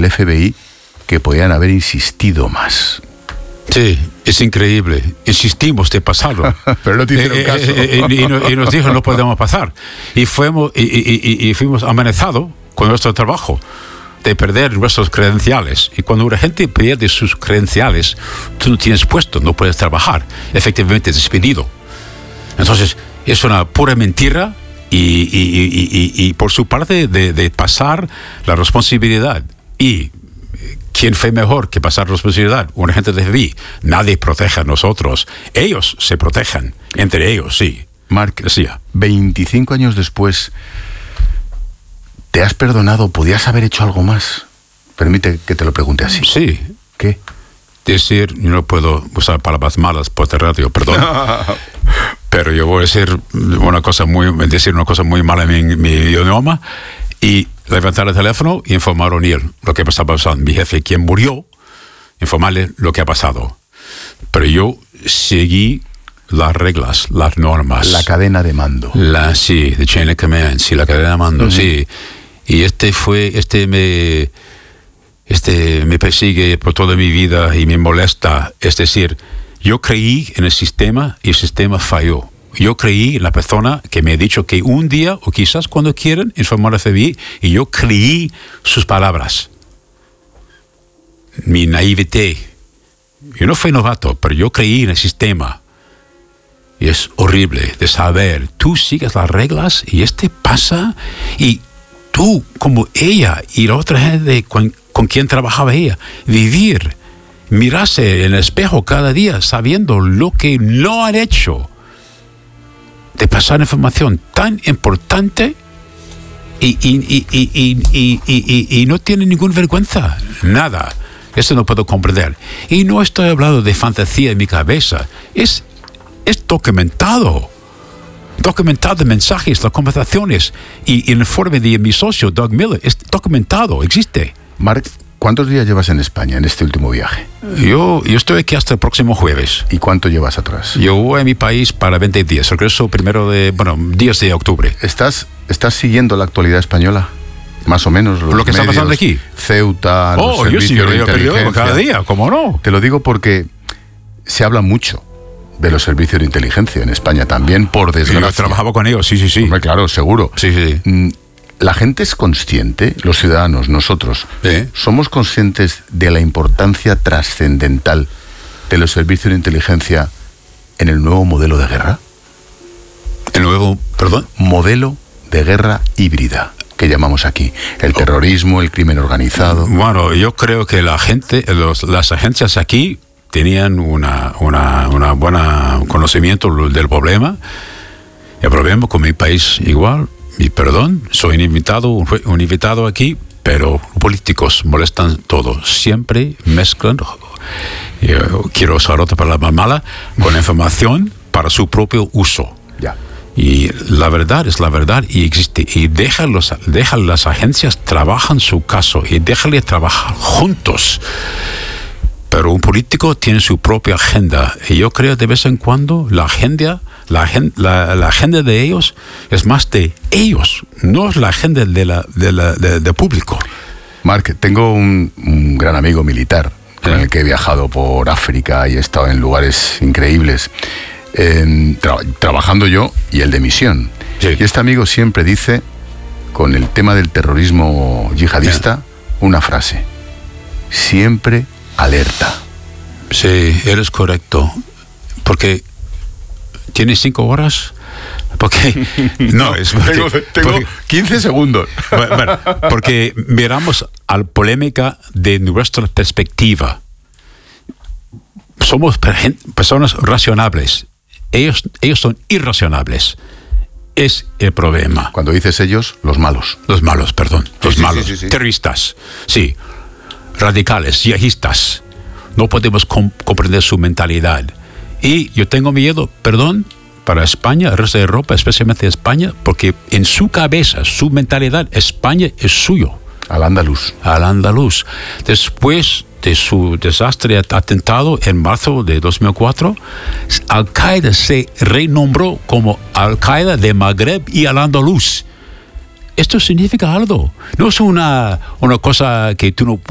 del FBI que podían haber insistido más. Sí, es increíble. Insistimos de pasarlo. Pero no te hicieron caso. Y nos dijo no podemos pasar. Y fuimos amenazados con nuestro trabajo de perder nuestros credenciales. Y cuando una gente pierde sus credenciales, tú no tienes puesto, no puedes trabajar. Efectivamente despedido. Entonces, es una pura mentira y por su parte de pasar la responsabilidad. Y ¿quién fue mejor que pasar la responsabilidad? Un agente de FBI. Nadie protege a nosotros. Ellos se protegen. Entre ellos, sí. Marc, decía. 25 años después, ¿te has perdonado? ¿Podías haber hecho algo más? Permite que te lo pregunte así. Sí. ¿Qué? Decir, yo no puedo usar palabras malas por la radio, perdón. Pero yo voy a decir una cosa muy mala en mi idioma y levantar el teléfono y informar a O'Neill lo que estaba pasando. Mi jefe, quien murió, informarle lo que ha pasado. Pero yo seguí las reglas, las normas. La cadena de mando. Sí, the chain of command, sí, la cadena de mando, sí. Y me persigue por toda mi vida y me molesta. Es decir, yo creí en el sistema y el sistema falló. Yo creí en la persona que me ha dicho que un día, o quizás cuando quieran, informar al FBI, y yo creí sus palabras. Mi naivete. Yo no fui novato, pero yo creí en el sistema. Y es horrible de saber, tú sigues las reglas y pasa, y tú, como ella y la otra gente con quien trabajaba ella, mirarse en el espejo cada día sabiendo lo que no han hecho, de pasar información tan importante y no tienen ninguna vergüenza, nada. Eso no puedo comprender. Y no estoy hablando de fantasía en mi cabeza, es documentado de mensajes, las conversaciones y el informe de mi socio Doug Miller es documentado, existe. Marc, ¿cuántos días llevas en España en este último viaje? Yo estoy aquí hasta el próximo jueves. ¿Y cuánto llevas atrás? Yo voy a mi país para 20 días, regreso días de octubre. ¿Estás siguiendo la actualidad española? Más o menos. ¿Lo que está pasando aquí? Ceuta, los servicios yo de leo inteligencia. cada día, ¿cómo no? Te lo digo porque se habla mucho de los servicios de inteligencia en España también, por desgracia. Yo trabajaba con ellos, sí. Hombre, claro, seguro. Sí. ¿La gente es consciente, los ciudadanos, nosotros, somos conscientes de la importancia trascendental de los servicios de inteligencia en el nuevo modelo de guerra? ¿El nuevo, perdón? Modelo de guerra híbrida, que llamamos aquí. El terrorismo, el crimen organizado. Bueno, yo creo que las agencias aquí tenían una buena conocimiento del problema. El problema con mi país igual. Y perdón, soy un invitado aquí, pero los políticos molestan todo. Siempre mezclan, yo quiero usar otra palabra mala, con información para su propio uso. Ya. Y la verdad es la verdad y existe. Y deja las agencias trabajan su caso y déjale trabajar juntos. Pero un político tiene su propia agenda. Y yo creo de vez en cuando la agenda de ellos es más de ellos, no es la agenda del público. Marc, tengo un gran amigo militar con el que he viajado por África y he estado en lugares increíbles, trabajando yo y el de misión. Sí. Y este amigo siempre dice, con el tema del terrorismo yihadista, una frase: siempre alerta. Sí, eres correcto. Porque ¿tienes 5 horas? Porque no, tengo 15 segundos. Bueno, porque miramos a la polémica de nuestra perspectiva. Somos personas racionales. Ellos son irracionables. Es el problema. Cuando dices ellos, los malos. Los malos, perdón. Los malos. Sí. Terroristas. Sí. Radicales, yihadistas. No podemos comprender su mentalidad. Y yo tengo miedo, para España, el resto de Europa, especialmente España, porque en su cabeza, su mentalidad, España es suyo. Al andaluz. Después de su desastre atentado en marzo de 2004, Al-Qaeda se renombró como Al-Qaeda de Magreb y Al-Andalus. Esto significa algo. No es una cosa que tú no